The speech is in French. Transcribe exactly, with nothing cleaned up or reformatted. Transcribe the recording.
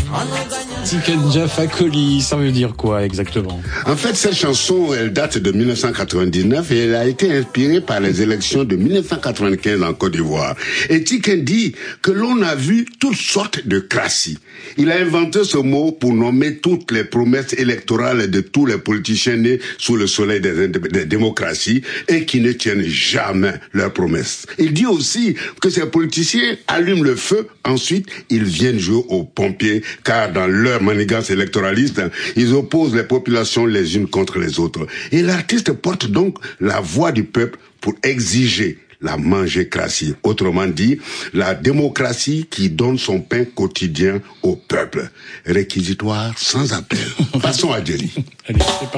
Tikenja Fakoli, ça veut dire quoi exactement? En fait, cette chanson, elle date de mille neuf cent quatre-vingt-dix-neuf et elle a été inspirée par les élections de mille neuf cent quatre-vingt-quinze en Côte d'Ivoire. Et Tiken dit que l'on a vu toutes sortes de crassies. Il a inventé ce mot pour nommer toutes les promesses électorales de tous les politiciens nés sous le soleil des, des démocraties et qui ne tiennent jamais leurs promesses. Il dit aussi que ces politiciens allument le feu, ensuite ils viennent jouer aux pompiers, car dans leur manigance électoraliste, ils opposent les populations les unes contre les autres. Et l'artiste porte donc la voix du peuple pour exiger la mangécratie. Autrement dit, la démocratie qui donne son pain quotidien au peuple. Réquisitoire sans appel. Passons à Jerry. Allez, c'est